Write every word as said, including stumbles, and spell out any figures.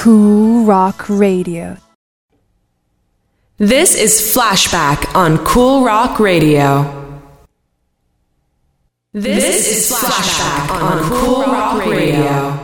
Cool Rock Radio. This is Flashback on Cool Rock Radio. This, this is Flashback on Cool Rock Radio.